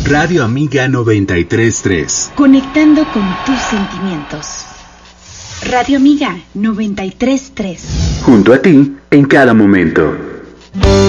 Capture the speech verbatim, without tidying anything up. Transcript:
Radio Amiga noventa y tres punto tres. Conectando con tus sentimientos. Radio Amiga noventa y tres punto tres. Junto a ti en cada momento.